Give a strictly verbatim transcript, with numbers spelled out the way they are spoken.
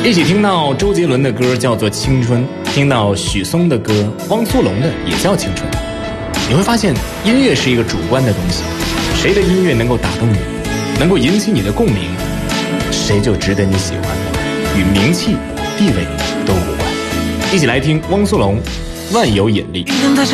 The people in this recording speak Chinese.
一起听到周杰伦的歌叫做《青春》，听到许嵩的歌，汪苏泷的也叫《青春》。你会发现，音乐是一个主观的东西，谁的音乐能够打动你，能够引起你的共鸣，谁就值得你喜欢，与名气、地位都无关。一起来听汪苏泷《万有引力》。